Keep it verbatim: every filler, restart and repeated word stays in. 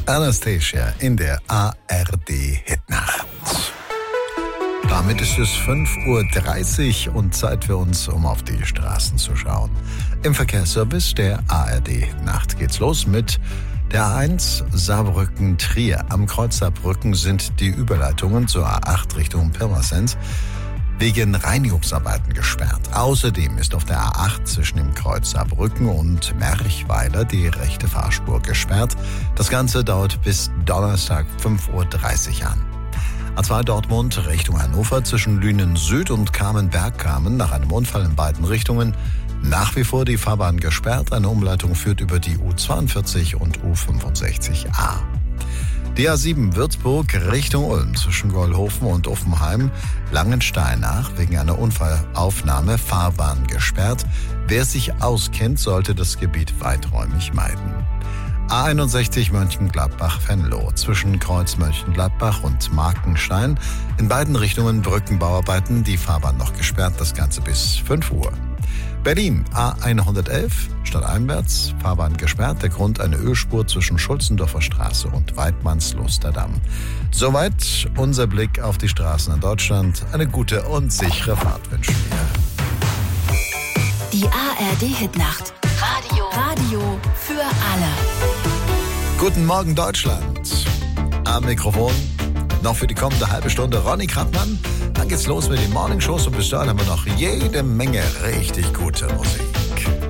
Anastasia in der A R D-Hitnacht. Damit ist es fünf Uhr dreißig und Zeit für uns, um auf die Straßen zu schauen. Im Verkehrsservice der A R D-Hitnacht geht's los mit der A eins Saarbrücken-Trier. Am Kreuz Saarbrücken sind die Überleitungen zur A acht Richtung Pirmasens wegen Reinigungsarbeiten gesperrt. Außerdem ist auf der A acht zwischen dem Kreuz Saarbrücken und Merchweiler die rechte Fahrspur gesperrt. Das Ganze dauert bis Donnerstag fünf Uhr dreißig an. A zwei Dortmund Richtung Hannover zwischen Lünen Süd und Kamen-Bergkamen nach einem Unfall in beiden Richtungen. Nach wie vor die Fahrbahn gesperrt. Eine Umleitung führt über die U zweiundvierzig und U fünfundsechzig a. Die A sieben Würzburg Richtung Ulm zwischen Gollhofen und Uffenheim Langenstein nach wegen einer Unfallaufnahme Fahrbahn gesperrt. Wer sich auskennt, sollte das Gebiet weiträumig meiden. A einundsechzig Mönchengladbach-Venlo zwischen Kreuz Mönchengladbach und Markenstein. In beiden Richtungen Brückenbauarbeiten, die Fahrbahn noch gesperrt, das Ganze bis fünf Uhr. Berlin A hundertelf stadteinwärts, Fahrbahn gesperrt, der Grund eine Ölspur zwischen Schulzendorfer Straße und Weidmannslusterdamm. Soweit unser Blick auf die Straßen in Deutschland. Eine gute und sichere Fahrt wünschen wir. Die A R D-Hitnacht. Radio. Radio für alle. Guten Morgen Deutschland. Am Mikrofon noch für die kommende halbe Stunde Ronny Krattmann. Dann geht's los mit den Morningshows und bis dahin haben wir noch jede Menge richtig gute Musik.